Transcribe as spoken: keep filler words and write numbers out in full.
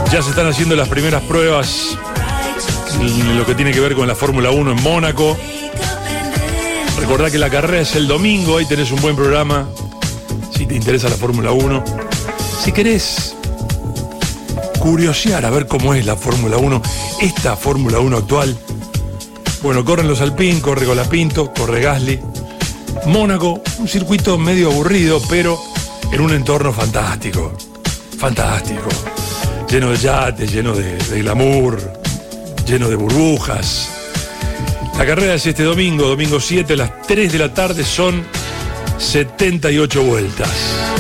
Ya se están haciendo las primeras pruebas en lo que tiene que ver con la Fórmula uno en Mónaco. Recordá que la carrera es el domingo, ahí tenés un buen programa, si te interesa la Fórmula uno. Si querés curiosear a ver cómo es la Fórmula uno, esta Fórmula uno actual. Bueno, corren los Alpine, corre Colapinto, corre Gasly. Mónaco, un circuito medio aburrido, pero en un entorno fantástico. Fantástico. Lleno de yates, lleno de, de glamour, lleno de burbujas. La carrera es este domingo, domingo siete, a las tres de la tarde, son setenta y ocho vueltas.